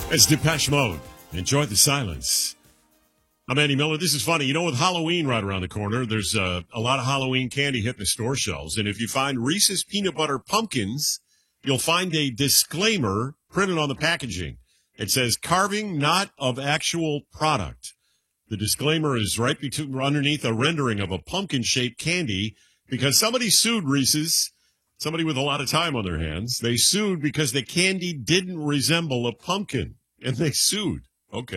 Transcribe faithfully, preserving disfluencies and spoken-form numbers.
It's Depeche Mode. Enjoy the silence. I'm Andy Miller. This is funny. You know, with Halloween right around the corner, there's uh, a lot of Halloween candy hitting the store shelves. And if you find Reese's Peanut Butter Pumpkins, you'll find a disclaimer printed on the packaging. It says, carving not of actual product. The disclaimer is right between, underneath a rendering of a pumpkin-shaped candy because somebody sued Reese's, somebody with a lot of time on their hands. They sued because the candy didn't resemble a pumpkin, and they sued. Okay.